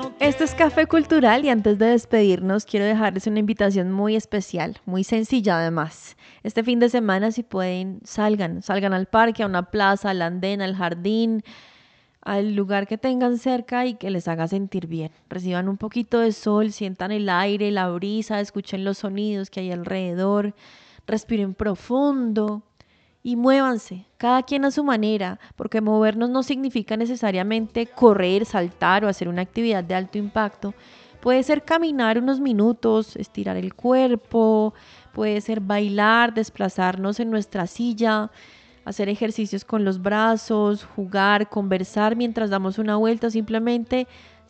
Esto es Café Cultural y antes de despedirnos quiero dejarles una invitación muy especial, muy sencilla además. Este fin de semana si pueden salgan al parque, a una plaza, al andén, al jardín, al lugar que tengan cerca y que les haga sentir bien. Reciban un poquito de sol, sientan el aire, la brisa, escuchen los sonidos que hay alrededor, respiren profundo y muévanse, cada quien a su manera, porque movernos no significa necesariamente correr, saltar o hacer una actividad de alto impacto. Puede ser caminar unos minutos, estirar el cuerpo, puede ser bailar, desplazarnos en nuestra silla, hacer ejercicios con los brazos, jugar, conversar mientras damos una vuelta, simplemente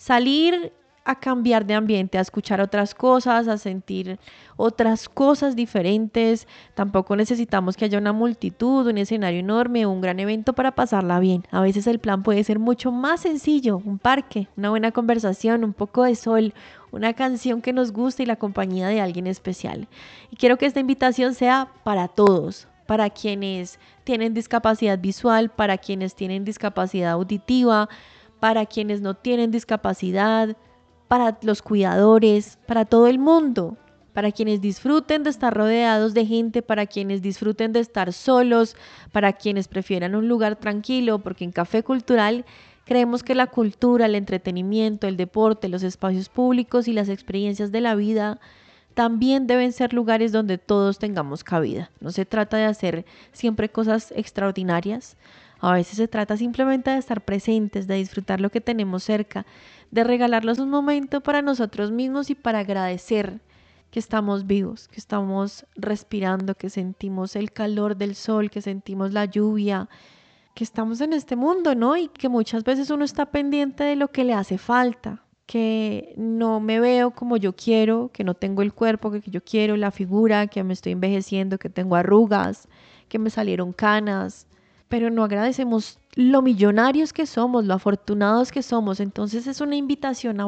salir a cambiar de ambiente, a escuchar otras cosas, a sentir otras cosas diferentes. Tampoco necesitamos que haya una multitud, un escenario enorme o un gran evento para pasarla bien. A veces el plan puede ser mucho más sencillo, un parque, una buena conversación, un poco de sol, una canción que nos guste y la compañía de alguien especial. Y quiero que esta invitación sea para todos, para quienes tienen discapacidad visual, para quienes tienen discapacidad auditiva, para quienes no tienen discapacidad, para los cuidadores, para todo el mundo, para quienes disfruten de estar rodeados de gente, para quienes disfruten de estar solos, para quienes prefieran un lugar tranquilo, porque en Café Cultural creemos que la cultura, el entretenimiento, el deporte, los espacios públicos y las experiencias de la vida también deben ser lugares donde todos tengamos cabida. No se trata de hacer siempre cosas extraordinarias. A veces se trata simplemente de estar presentes, de disfrutar lo que tenemos cerca, de regalarnos un momento para nosotros mismos y para agradecer que estamos vivos, que estamos respirando, que sentimos el calor del sol, que sentimos la lluvia, que estamos en este mundo, ¿no? Y que muchas veces uno está pendiente de lo que le hace falta, que no me veo como yo quiero, que no tengo el cuerpo que yo quiero, la figura, que me estoy envejeciendo, que tengo arrugas, que me salieron canas, pero no agradecemos lo millonarios que somos, lo afortunados que somos. Entonces es una invitación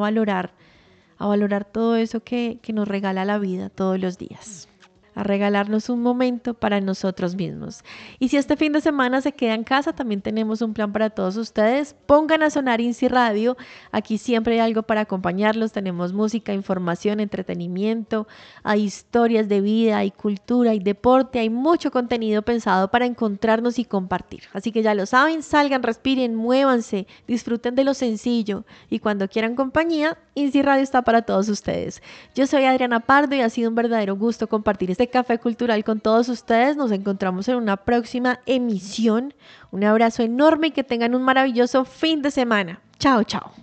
a valorar todo eso que nos regala la vida todos los días, a regalarnos un momento para nosotros mismos. Y si este fin de semana se queda en casa, también tenemos un plan para todos ustedes. Pongan a sonar INSI Radio. Aquí siempre hay algo para acompañarlos. Tenemos música, información, entretenimiento, hay historias de vida, hay cultura, hay deporte, hay mucho contenido pensado para encontrarnos y compartir. Así que ya lo saben, salgan, respiren, muévanse, disfruten de lo sencillo y cuando quieran compañía, INSI Radio está para todos ustedes. Yo soy Adriana Pardo y ha sido un verdadero gusto compartir este Café Cultural con todos ustedes. Nos encontramos en una próxima emisión. Un abrazo enorme y que tengan un maravilloso fin de semana. Chao, chao.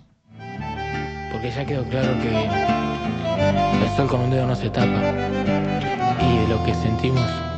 Porque ya quedó claro que el sol con un dedo no se tapa y de lo que sentimos